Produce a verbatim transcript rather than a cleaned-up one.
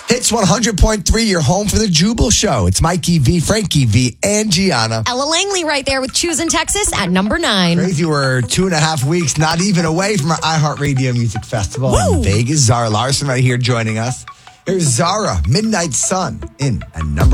Hits one hundred point three, you're home for the Jubal Show. It's Mikey V, Frankie V, and Gianna. Ella Langley right there with Choosing Texas at number nine. Crazy, we're two and a half weeks, not even away from our iHeartRadio Music Festival Woo! in Vegas. Zara Larson right here joining us. Here's Zara, Midnight Sun, in at number